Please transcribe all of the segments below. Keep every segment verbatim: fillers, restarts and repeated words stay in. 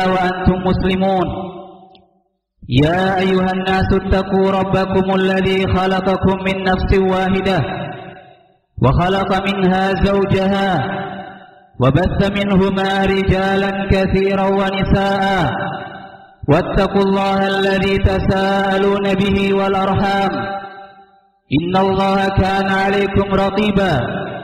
وأنتم مسلمون يا أيها الناس اتقوا ربكم الذي خلقكم من نفس واحدة وخلق منها زوجها وبث منهما رجالا كثيرا ونساء واتقوا الله الذي تساءلون به والأرحام إن الله كان عليكم رقيبا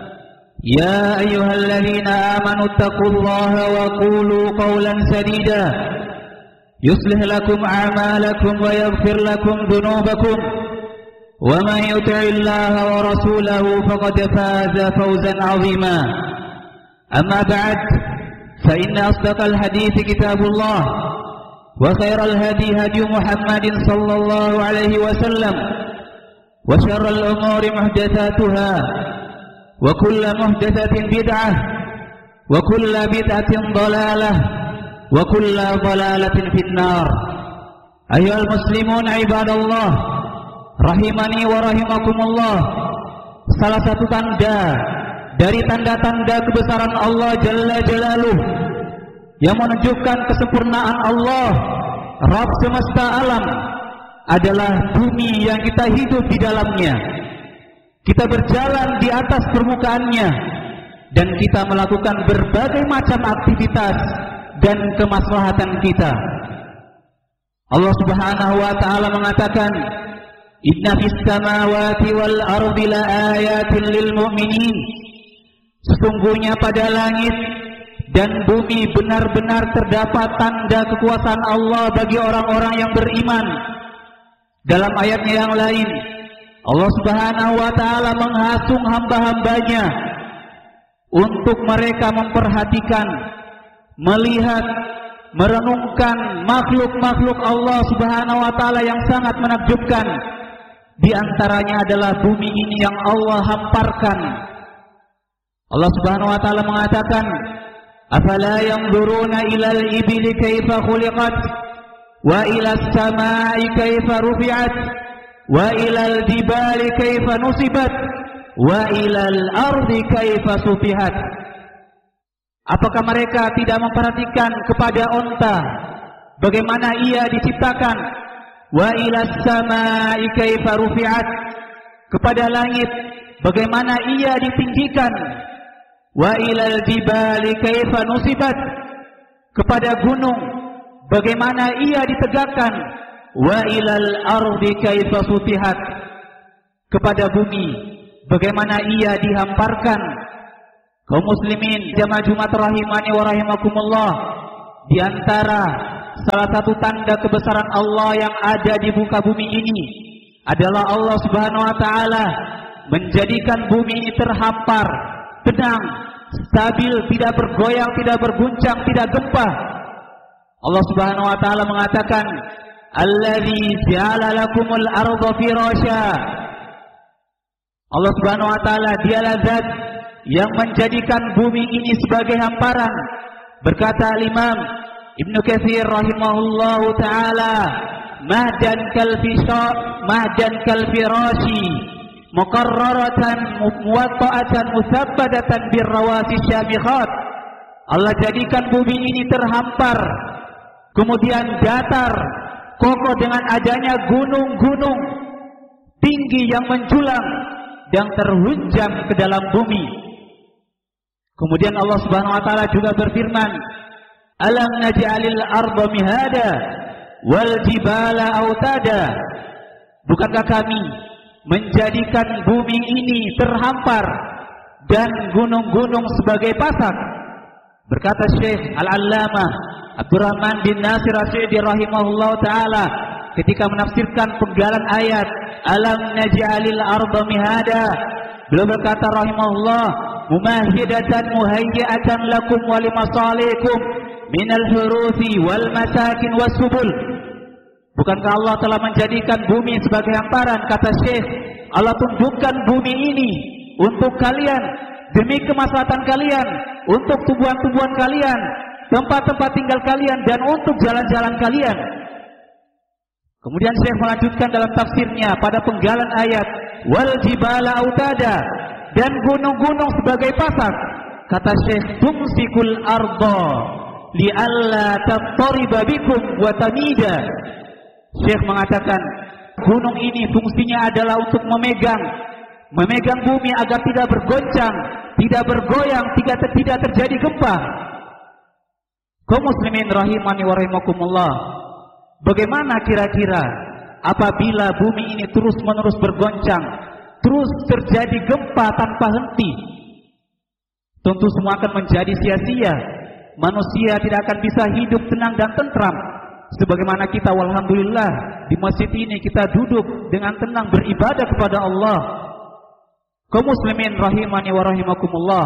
يا أيها الذين آمنوا اتقوا الله وقولوا قولا سديدا يصلح لكم أعمالكم ويغفر لكم ذنوبكم ومن يطع الله ورسوله فقد فاز فوزا عظيما أما بعد فإن أصدق الحديث كتاب الله وخير الهدي هدي محمد صلى الله عليه وسلم وشر الأمور محدثاتها وكل محدثة بدعة وكل بدعة ضلالة وكل ضلالة في النار. أيها المسلمون عباد الله rahimani wa rahimakumullah, salah satu tanda dari tanda-tanda kebesaran Allah Jalla Jalaluh yang menunjukkan kesempurnaan Allah Rabb semesta alam adalah bumi yang kita hidup di dalamnya. Kita berjalan di atas permukaannya dan kita melakukan berbagai macam aktivitas dan kemaslahatan kita. Allah Subhanahu wa taala mengatakan, "Inna fis samawati wal ardi laayatin lil mu'minin." Sesungguhnya pada langit dan bumi benar-benar terdapat tanda kekuasaan Allah bagi orang-orang yang beriman. Dalam ayatnya yang lain, Allah Subhanahu wa taala menghasung hamba-hambanya untuk mereka memperhatikan, melihat, merenungkan makhluk-makhluk Allah Subhanahu wa taala yang sangat menakjubkan. Di antaranya adalah bumi ini yang Allah hamparkan. Allah Subhanahu wa taala mengatakan, "Afala yanzuruna ilal ibili kaifa khuliqat wa ilas samai kaifa rufi'at wa ilal jibali kaifa nusibat wa ilal ardi kaifa sufihat." Apakah mereka tidak memperhatikan kepada onta, bagaimana ia diciptakan? Wa ilas samai kaifa rufi'at, kepada langit bagaimana ia ditinggikan? Wa ilal jibali kaifa nusibat, kepada gunung bagaimana ia ditegakkan? Wa ilal ardi kaifa sufihat, kepada bumi bagaimana ia dihamparkan? Kaum muslimin jamaah Jumat rahimani wa rahimakumullah, di antara salah satu tanda kebesaran Allah yang ada di muka bumi ini adalah Allah Subhanahu wa taala menjadikan bumi ini terhampar, tenang, stabil, tidak bergoyang, tidak berguncang, tidak gempa. Allah Subhanahu wa taala mengatakan, "Allazi ja'ala lakumul arda firasya." Allah Subhanahu wa taala dialah zat yang menjadikan bumi ini sebagai hamparan. Berkata Imam Ibnu Katsir rahimahullahu taala, "Mahdan kal fisha mahdan kal firashi muqarraratan muwatta'atan musabbadatan birrawasi syamikhat." Allah jadikan bumi ini terhampar, kemudian datar, kokoh dengan adanya gunung-gunung tinggi yang menjulang dan terhunjam ke dalam bumi. Kemudian Allah Subhanahu wa taala juga berfirman, "Alam naj'alil arda mihada wal jibala autada." Bukankah kami menjadikan bumi ini terhampar dan gunung-gunung sebagai pasak? Berkata Syekh Al-Allamah Abdurrahman bin Nasir As-Sa'di rahimahullah taala ketika menafsirkan penggalan ayat "Alam naj'alil arda mihada", beliau berkata rahimahullah, "Mumahidatan muhayyatan lakum wa limasalikum minal hurufi wal masakin was subul." Bukankah Allah telah menjadikan bumi sebagai hamparan? Kata Syekh, Allah tunjukkan bumi ini untuk kalian, demi kemaslahatan kalian, untuk tumbuhan-tumbuhan kalian, tempat-tempat tinggal kalian, dan untuk jalan-jalan kalian. Kemudian Syekh melanjutkan dalam tafsirnya pada penggalan ayat wal jibala autada, dan gunung-gunung sebagai pasak. Kata Syekh, tumsikul arda li'alla tattariba bikum wa tamida. Syekh mengatakan gunung ini fungsinya adalah untuk memegang memegang bumi agar tidak bergoncang, tidak bergoyang, tidak tidak terjadi gempa. Kaum muslimin rahimani wa rahimakumullah, bagaimana kira-kira apabila bumi ini terus-menerus bergoncang, terus terjadi gempa tanpa henti? Tentu semua akan menjadi sia-sia. Manusia tidak akan bisa hidup tenang dan tentram. Sebagaimana kita walhamdulillah di masjid ini kita duduk dengan tenang beribadah kepada Allah. Kaum muslimin rahimani wa rahimakumullah,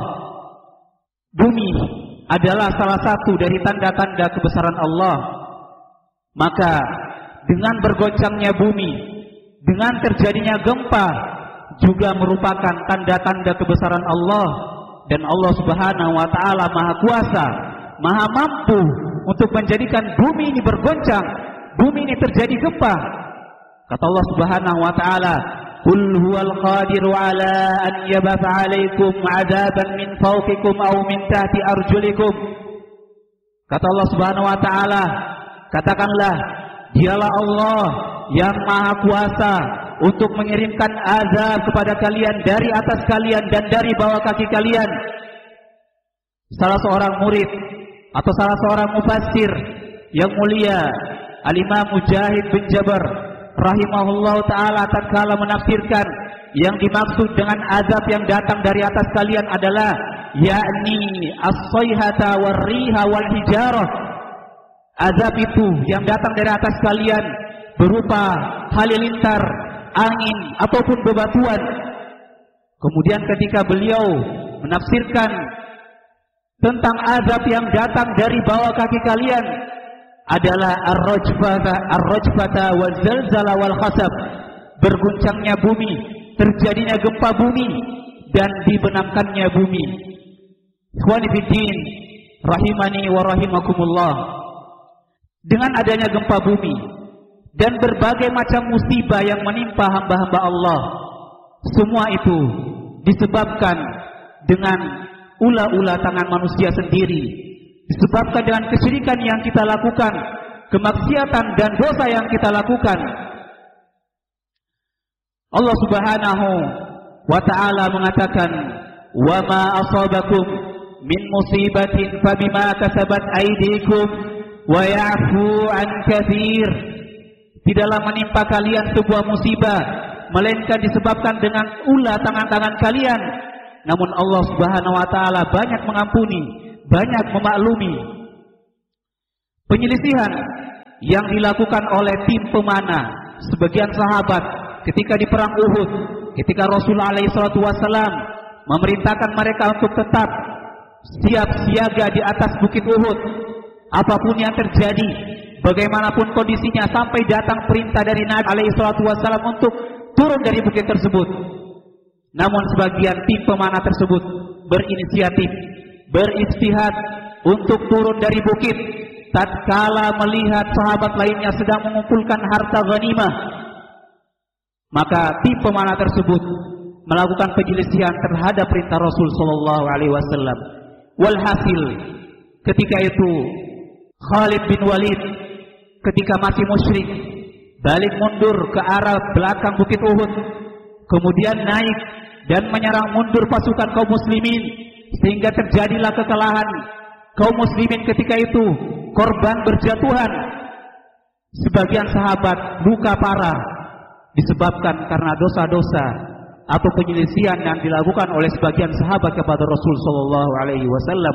bumi adalah salah satu dari tanda-tanda kebesaran Allah. Maka dengan bergoncangnya bumi, dengan terjadinya gempa juga merupakan tanda-tanda kebesaran Allah. Dan Allah Subhanahu wa taala Maha Kuasa, Maha mampu untuk menjadikan bumi ini bergoncang, bumi ini terjadi gempa. Kata Allah Subhanahu wa taala, "Qul huwal qadiru ala an yabatha 'alaikum 'adaban min fawqikum aw min tahti arjulikum." Kata Allah Subhanahu wa taala, katakanlah, dialah Allah yang Maha Kuasa untuk mengirimkan azab kepada kalian dari atas kalian dan dari bawah kaki kalian. Salah seorang murid atau salah seorang mufassir yang mulia, Al-Imam Mujahid bin Jabr rahimahullah ta'ala, tatkala menafsirkan yang dimaksud dengan azab yang datang dari atas kalian adalah yakni as-sayhata war-riha wal-hijarah. Azab itu yang datang dari atas kalian berupa halilintar, angin ataupun bebatuan. Kemudian ketika beliau menafsirkan tentang azab yang datang dari bawah kaki kalian adalah ar-rajfata ar-rajfata wal zalzala wal khasab, berguncangnya bumi, terjadinya gempa bumi dan dibenamkannya bumi. Ikhwani fiddin rahimani wa rahimakumullah, dengan adanya gempa bumi dan berbagai macam musibah yang menimpa hamba-hamba Allah, semua itu disebabkan dengan ulah-ulah tangan manusia sendiri, disebabkan dengan kesyirikan yang kita lakukan, kemaksiatan dan dosa yang kita lakukan. Allah Subhanahu wa ta'ala mengatakan, "Wa ma asabakum min musibatin fabima kasabat aydikum wa ya'fu an katsir." Tidaklah menimpa kalian sebuah musibah melainkan disebabkan dengan ulah tangan-tangan kalian, namun Allah Subhanahu wa taala banyak mengampuni, banyak memaklumi. Penyelisihan yang dilakukan oleh tim pemanah sebagian sahabat ketika di perang Uhud, ketika Rasulullah alaihi salatu wasallam memerintahkan mereka untuk tetap siap siaga di atas bukit Uhud, apapun yang terjadi, bagaimanapun kondisinya, sampai datang perintah dari Nabi alaihi salatu wasallam untuk turun dari bukit tersebut. Namun sebagian tim pemanah tersebut berinisiatif, berijtihad untuk turun dari bukit tatkala melihat sahabat lainnya sedang mengumpulkan harta ghanimah. Maka tim pemanah tersebut melakukan penyelisihan terhadap perintah Rasul sallallahu alaihi wasallam. Walhasil ketika itu Khalid bin Walid ketika masih musyrik balik mundur ke arah belakang bukit Uhud, kemudian naik dan menyerang mundur pasukan kaum muslimin, sehingga terjadilah kekalahan kaum muslimin. Ketika itu korban berjatuhan, sebagian sahabat luka parah disebabkan karena dosa-dosa atau penyelisihan yang dilakukan oleh sebagian sahabat kepada Rasul sallallahu alaihi wasallam.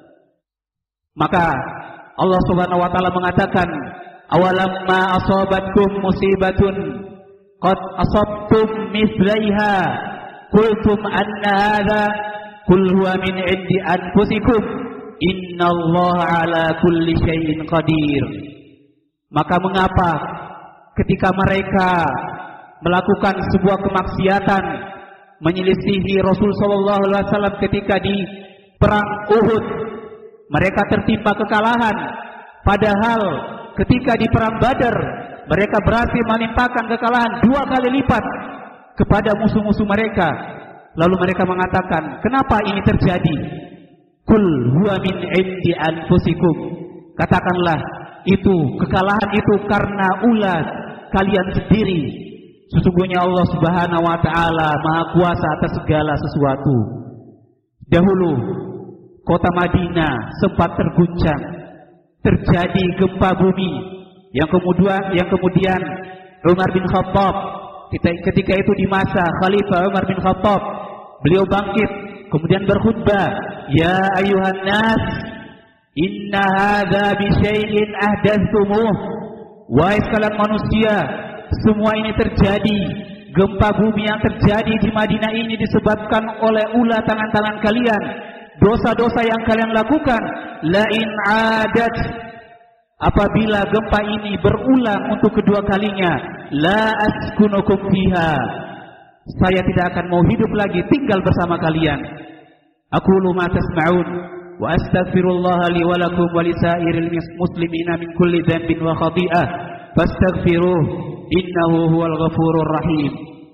Maka Allah Subhanahu wa taala mengatakan, "Awalamma asabatkum musibatun qad asabtum mithlaiha qultum anna hadza qul huwa min 'indi anfusikum innallaha 'ala kulli syai'in qadir." Maka mengapa ketika mereka melakukan sebuah kemaksiatan, menyelisihi Rasul sallallahu alaihi wasallam ketika di perang Uhud, mereka tertimpa kekalahan, padahal ketika di perang Badar mereka berhasil menimpakan kekalahan dua kali lipat kepada musuh-musuh mereka. Lalu mereka mengatakan, kenapa ini terjadi? Kul huwa min indi anfusikum. katakanlah itu kekalahan itu karena ulah kalian sendiri. Sesungguhnya Allah Subhanahu wa taala Maha Kuasa atas segala sesuatu. Dahulu kota Madinah sempat terguncang, terjadi gempa bumi yang kemudian yang kemudian Umar bin Khattab ketika itu di masa Khalifah Umar bin Khattab, beliau bangkit kemudian berkhutbah, ya ayuhan nas, inna hadza bi syai'in ahdatsumuh. Wahai sekalian manusia, semua ini terjadi, gempa bumi yang terjadi di Madinah ini disebabkan oleh ulah tangan-tangan kalian, dosa-dosa yang kalian lakukan. La in adat, apabila gempa ini berulang untuk kedua kalinya, la askunukum fiha, saya tidak akan mau hidup lagi tinggal bersama kalian. Aqulu ma tasma'un wa astaghfirullah li wa lakum wa lisairil muslimina min kulli dhanbin wa khati'ah fastaghfiruh innahu huwal ghafurur rahim.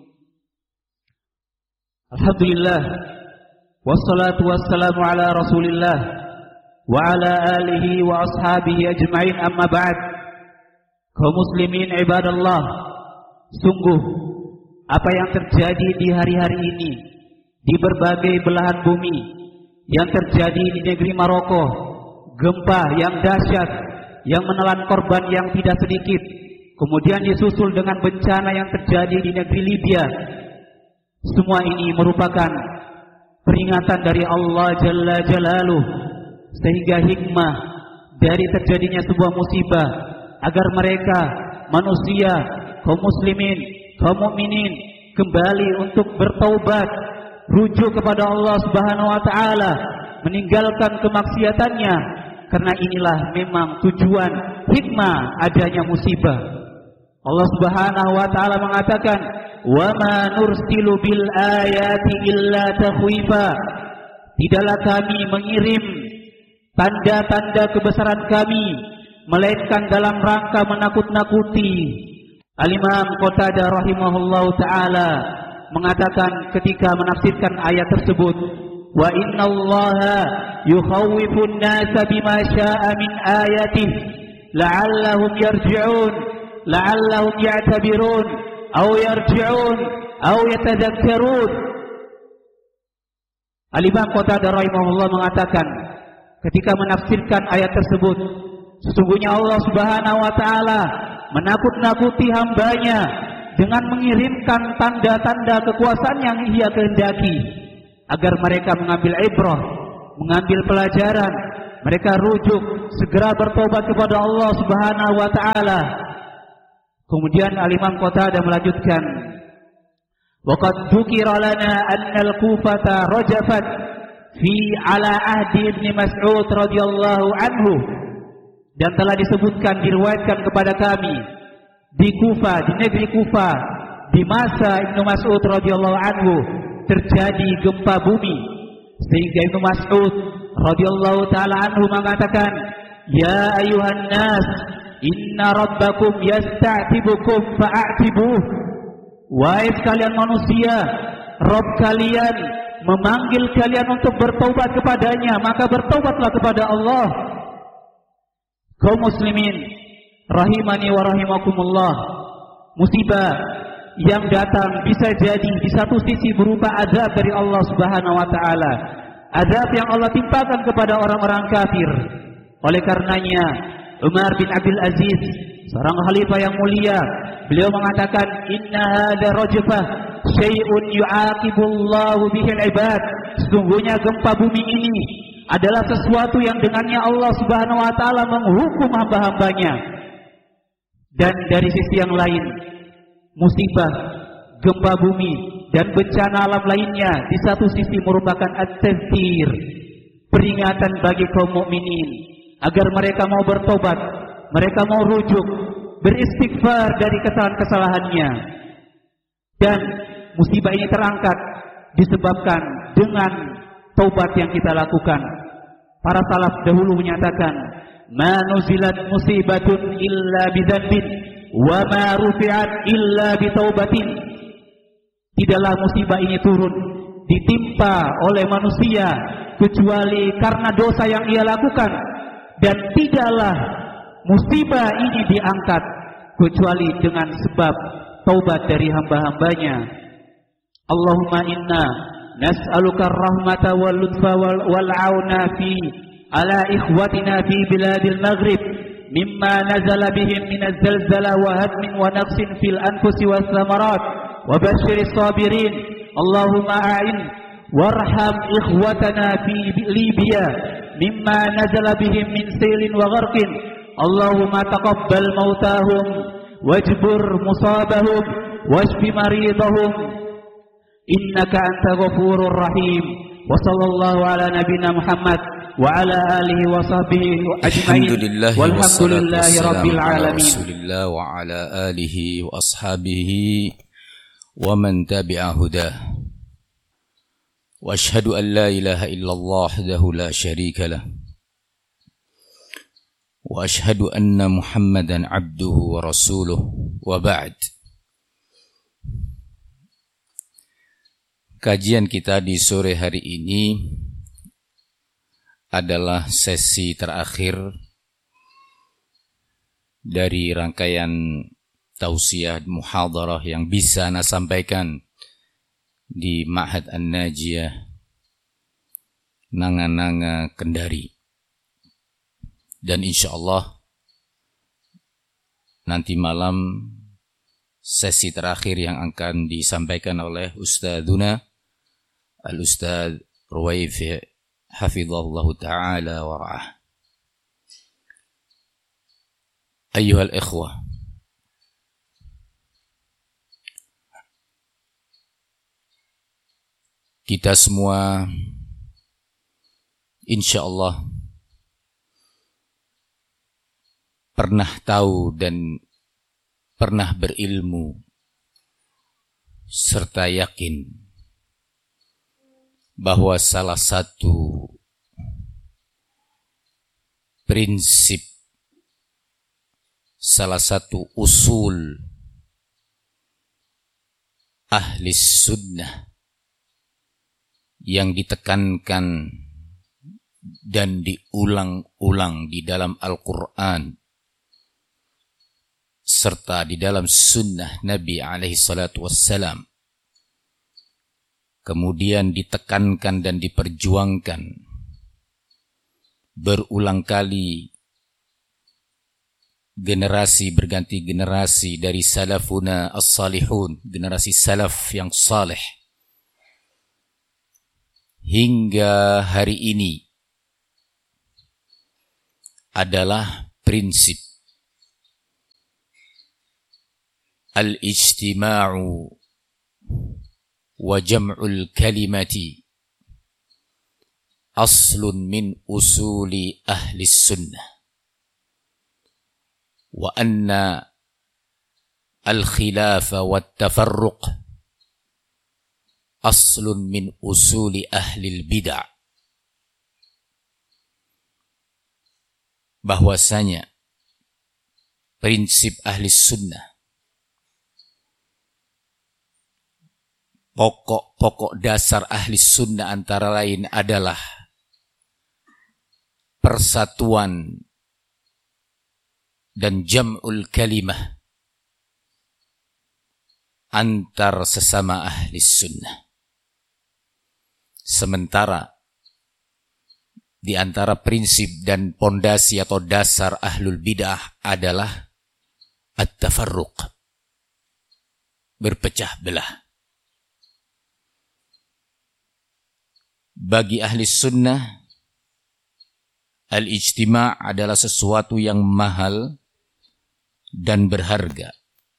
Alhamdulillah wassalatu wassalamu ala Rasulillah wa ala alihi wa ashabihi ajma'in, amma ba'd. Kaum muslimin ibadallah, sungguh apa yang terjadi di hari-hari ini di berbagai belahan bumi, yang terjadi di negeri Maroko, gempa yang dahsyat yang menelan korban yang tidak sedikit, kemudian disusul dengan bencana yang terjadi di negeri Libya. Semua ini merupakan peringatan dari Allah Jalla Jalaluh, sehingga hikmah dari terjadinya sebuah musibah agar mereka manusia, kaum muslimin, kaum mukminin kembali untuk bertaubat, rujuk kepada Allah Subhanahu wa taala, meninggalkan kemaksiatannya, karena inilah memang tujuan hikmah adanya musibah. Allah Subhanahu wa taala mengatakan, "Wa ma nursilu bil ayati illa takhwifa." Tidaklah kami mengirim tanda-tanda kebesaran kami melainkan dalam rangka menakut-nakuti. Al-Imam Qatadah rahimahullahu taala mengatakan ketika menafsirkan ayat tersebut, wa innallaha yukhawwifun nasa bima syaa min ayatihi la'allahum yarji'un la'allahum ya'tabirun aw yarji'un aw yatadhakkarun. Al-Imam Qatadah rahimahullah mengatakan ketika menafsirkan ayat tersebut, sesungguhnya Allah Subhanahu wa taala menakut-nakuti hambanya dengan mengirimkan tanda-tanda kekuasaan yang Ia kehendaki agar mereka mengambil ibrah, mengambil pelajaran, mereka rujuk, segera bertobat kepada Allah Subhanahu wa taala. Kemudian Al-Imam Qatadah melanjutkan, wa qad dzukira lana anna al-Kufata rajafat fi ala ahdi Ibn Mas'ud radhiyallahu anhu, dan telah disebutkan, diriwayatkan kepada kami di Kufa, di negeri Kufa, di masa Ibnu Mas'ud radhiyallahu anhu terjadi gempa bumi, sehingga Ibnu Mas'ud radhiyallahu taala anhu mengatakan, ya ayuhan nas, inna rabbakum yasta'tibukum fa'atibuh. Wahai sekalian manusia, Rabb kalian memanggil kalian untuk bertaubat kepadanya, maka bertaubatlah kepada Allah. Kaum muslimin rahimani wa rahimakumullah, musibah yang datang bisa jadi di satu sisi berupa azab dari Allah Subhanahu wa taala, azab yang Allah timpakan kepada orang-orang kafir. Oleh karenanya Umar bin Abdul Aziz, seorang khalifah yang mulia, beliau mengatakan, inna hadza rajfah syai'un yu'aqibullahu bihil ibad. Sesungguhnya gempa bumi ini adalah sesuatu yang dengannya Allah Subhanahu wa taala menghukum hamba-hambanya. Dan dari sisi yang lain, musibah, gempa bumi dan bencana alam lainnya di satu sisi merupakan at-tazkir, peringatan bagi kaum mukminin agar mereka mau bertobat, mereka mau rujuk, beristighfar dari kesalahan-kesalahannya. Dan musibah ini terangkat disebabkan dengan taubat yang kita lakukan. Para salaf dahulu menyatakan, ma nuzilat musibatun illa bidzanbin wa ma rufi'at illa bitaubatin. Tidaklah musibah ini turun, ditimpa oleh manusia kecuali karena dosa yang ia lakukan, dan tidaklah musibah ini diangkat kecuali dengan sebab taubat dari hamba-hambanya. Allahumma inna nas'aluka rahmata wal lutfa wal, wal auna fi ala ikhwatina fi biladil maghrib mimma nazala bihim min az-zalzala wa hadmin wa naqsin fil anfusi was thamarat wa basyiris sabirin. Allahumma a'in warham ikhwatana fi Libya mimma nazala bihim min sailin wa gharqin. Allahumma taqabbal mautahum wajbur musabahum washfi maridahum innaka anta ghafurur rahim. Wa sallallahu ala nabiyyina Muhammad wa ala alihi wa sahbihi ajma'in. Walhamdulillahi rabbil alamin. Rasulillah wa ala alihi wa ashabihi wa man tabi'a hudah. Wa ashhadu an la ilaha illallah wahdahu la syarika lah. Wa ashhadu anna Muhammadan abduhu wa rasuluh. Wa ba'd. Kajian kita di sore hari ini adalah sesi terakhir dari rangkaian tausiah muhadarah yang bisa Ana sampaikan di Ma'had An-Najiyah Nanga-Nanga Kendari. Dan insyaallah nanti malam sesi terakhir yang akan disampaikan oleh Ustadzuna Al-Ustadz Ruwaifi hafizahullahu ta'ala wa ra'ah. Ayyuhal ikhwah, kita semua insyaallah pernah tahu dan pernah berilmu serta yakin bahwa salah satu prinsip, salah satu usul ahli sunnah yang ditekankan dan diulang-ulang di dalam Al-Quran serta di dalam sunnah Nabi alaihi salatu wassalam, kemudian ditekankan dan diperjuangkan berulang kali generasi berganti generasi dari salafuna as-salihun, generasi salaf yang saleh, hingga hari ini adalah prinsip al-ijtima'u wa jam'ul kalimati aslun min usuli ahli sunnah wa anna al-khilafa wa tafarruq aslun min usuli ahli bid'ah. Bahwasanya prinsip ahli sunnah, pokok-pokok dasar ahli sunnah antara lain adalah persatuan dan jam'ul kalimah antar sesama ahli sunnah. Sementara di antara prinsip dan pondasi atau dasar ahlul bid'ah adalah at-tafarruq, berpecah belah. Bagi ahli sunnah, al-ijtima' adalah sesuatu yang mahal dan berharga.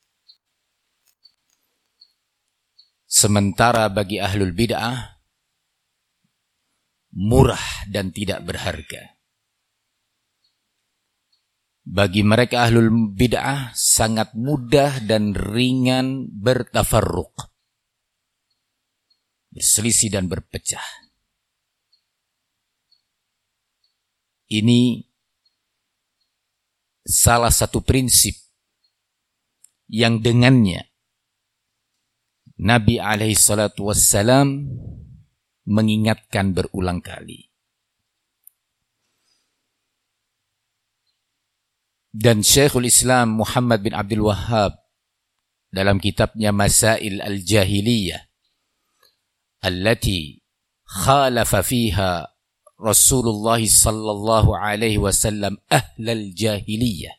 Sementara bagi ahlul bid'ah, murah dan tidak berharga. Bagi mereka ahlul bid'ah sangat mudah dan ringan bertafarruq, berselisih dan berpecah. Ini salah satu prinsip yang dengannya Nabi alaihi salatu wassalam mengingatkan berulang kali. Dan Syekhul Islam Muhammad bin Abdul Wahhab dalam kitabnya Masail al-Jahiliyah allati khalafa fiha Rasulullah sallallahu alaihi wasallam ahlal jahiliyah,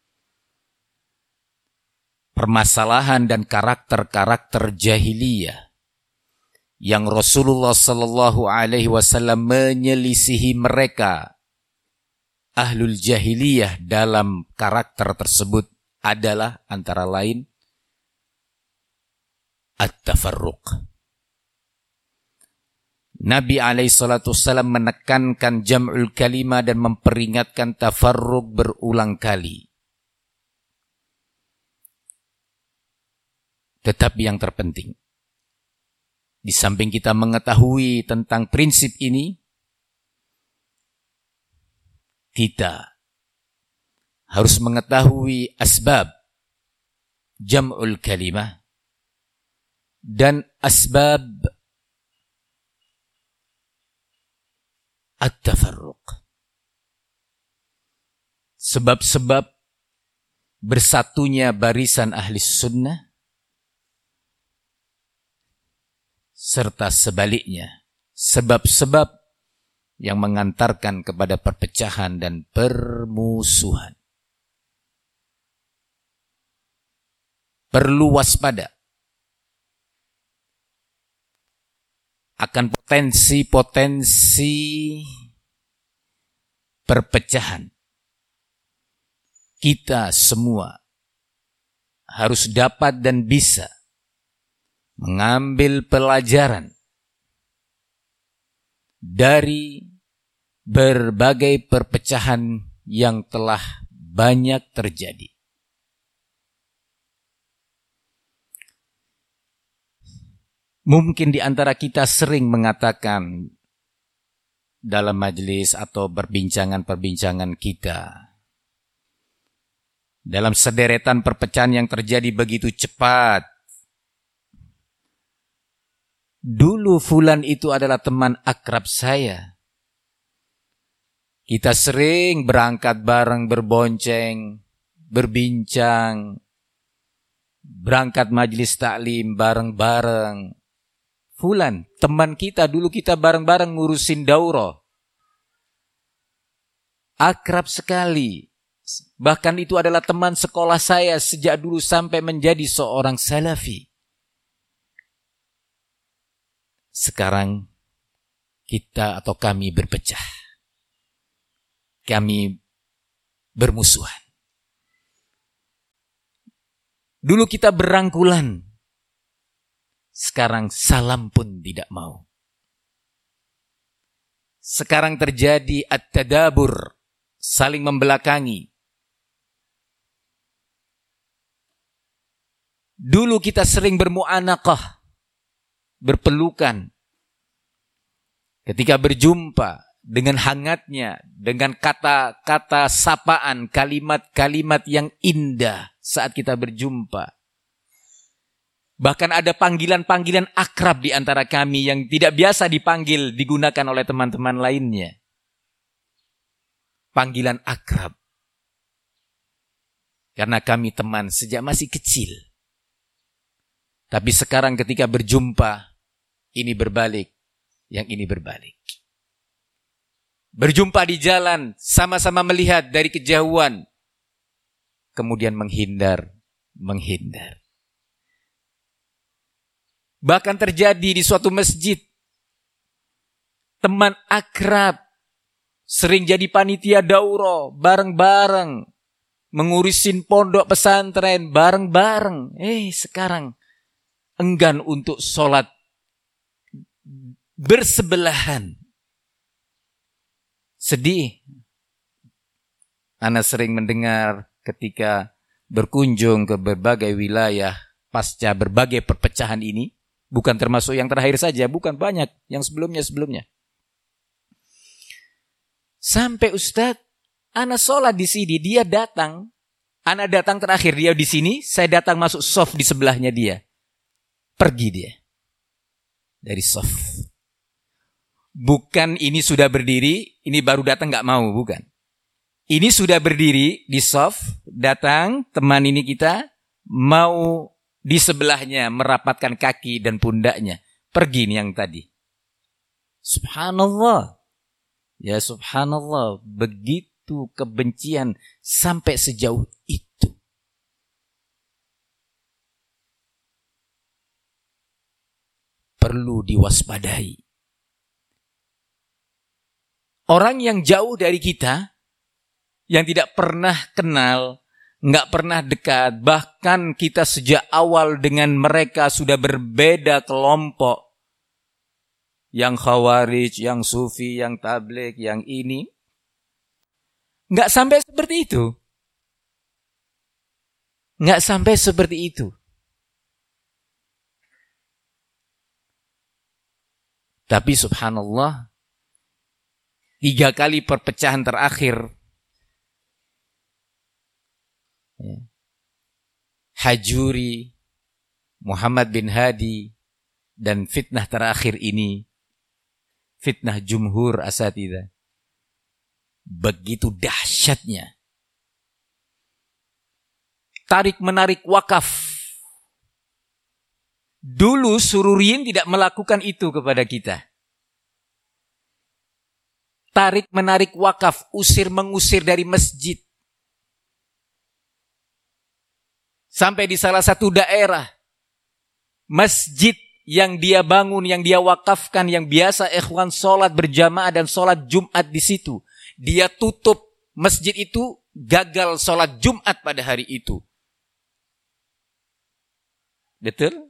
permasalahan dan karakter-karakter jahiliyah yang Rasulullah sallallahu alaihi wasallam menyelisihi mereka, ahlul jahiliyah, dalam karakter tersebut adalah antara lain at-tafarruq. Nabi alaihi salatu wasallam menekankan jam'ul kalimah dan memperingatkan tafarruq berulang kali. Tetapi yang terpenting, di samping kita mengetahui tentang prinsip ini, kita harus mengetahui asbab jam'ul kalimah dan asbab at-tafarruq. Sebab-sebab bersatunya barisan ahli sunnah serta sebaliknya, sebab-sebab yang mengantarkan kepada perpecahan dan permusuhan. Perlu waspada akan potensi-potensi perpecahan. Kita semua harus dapat dan bisa mengambil pelajaran dari berbagai perpecahan yang telah banyak terjadi. Mungkin di antara kita sering mengatakan dalam majelis atau perbincangan-perbincangan kita, dalam sederetan perpecahan yang terjadi begitu cepat, dulu fulan itu adalah teman akrab saya. Kita sering berangkat bareng, berbonceng, berbincang, berangkat majelis taklim bareng-bareng. Fulan, teman kita, dulu kita bareng-bareng ngurusin daurah. Akrab sekali. Bahkan itu adalah teman sekolah saya sejak dulu sampai menjadi seorang salafi. Sekarang kita atau kami berpecah. Kami bermusuhan. Dulu kita berangkulan. Sekarang salam pun tidak mau. Sekarang terjadi at-tadabur, saling membelakangi. Dulu kita sering bermu'anaqah, berpelukan. Ketika berjumpa dengan hangatnya, dengan kata-kata sapaan, kalimat-kalimat yang indah saat kita berjumpa. Bahkan ada panggilan-panggilan akrab di antara kami yang tidak biasa dipanggil, digunakan oleh teman-teman lainnya. Panggilan akrab. Karena kami teman sejak masih kecil. Tapi sekarang ketika berjumpa, ini berbalik, yang ini berbalik. Berjumpa di jalan, sama-sama melihat dari kejauhan, kemudian menghindar, menghindar. Bahkan terjadi di suatu masjid, teman akrab, sering jadi panitia daurah, bareng-bareng, mengurusin pondok pesantren, bareng-bareng. Eh, sekarang enggan untuk sholat bersebelahan. Sedih. Ana sering mendengar ketika berkunjung ke berbagai wilayah pasca berbagai perpecahan ini, bukan termasuk yang terakhir saja, bukan banyak, yang sebelumnya-sebelumnya. Sampai Ustadz, ana sholat di sini, dia datang, ana datang terakhir, dia di sini, saya datang masuk soft di sebelahnya dia. Pergi dia dari soft. Bukan ini sudah berdiri, ini baru datang gak mau, bukan. Ini sudah berdiri di soft, datang teman ini kita, mau di sebelahnya merapatkan kaki dan pundaknya. Pergi nih yang tadi. Subhanallah. Ya subhanallah, begitu kebencian sampai sejauh itu. Perlu diwaspadai. Orang yang jauh dari kita, yang tidak pernah kenal, nggak pernah dekat, bahkan kita sejak awal dengan mereka sudah berbeda kelompok. Yang khawarij, yang sufi, yang tabligh, yang ini. Nggak sampai seperti itu. Nggak sampai seperti itu. Tapi subhanallah, tiga kali perpecahan terakhir, Hajuri, Muhammad bin Hadi, dan fitnah terakhir ini, fitnah jumhur asatidzah, begitu dahsyatnya. Tarik menarik wakaf. Dulu Sururiyin tidak melakukan itu kepada kita. Tarik menarik wakaf, usir mengusir dari masjid. Sampai di salah satu daerah, masjid yang dia bangun, yang dia wakafkan, yang biasa ikhwan sholat berjamaah dan sholat Jumat di situ. Dia tutup masjid itu, gagal sholat Jumat pada hari itu. Betul?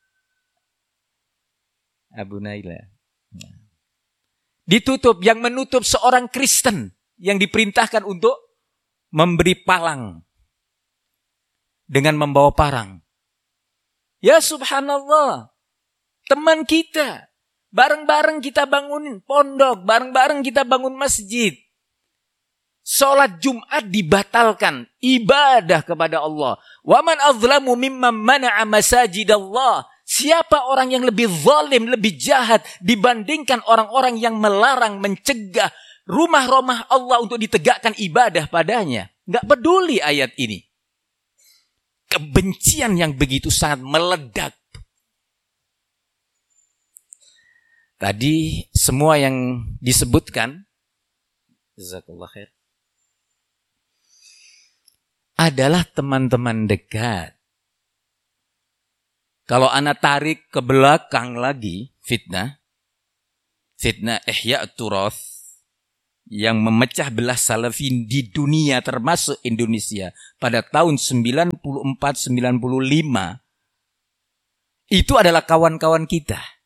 Abu Naila. Ditutup, yang menutup seorang Kristen yang diperintahkan untuk memberi palang dengan membawa parang. Ya subhanallah, teman kita, bareng-bareng kita bangunin pondok, bareng-bareng kita bangun masjid. Sholat Jumat dibatalkan, ibadah kepada Allah. Wa man azlamu mimman mana'a masajidallah. Siapa orang yang lebih zalim, lebih jahat dibandingkan orang-orang yang melarang, mencegah rumah-rumah Allah untuk ditegakkan ibadah padanya. Enggak peduli ayat ini. Kebencian yang begitu sangat meledak. Tadi semua yang disebutkan, jazakallah khair, adalah teman-teman dekat. Kalau anak tarik ke belakang lagi fitnah, fitnah Ihya' Turath yang memecah belah salafin di dunia termasuk Indonesia pada tahun sembilan puluh empat sembilan puluh lima, itu adalah kawan-kawan kita.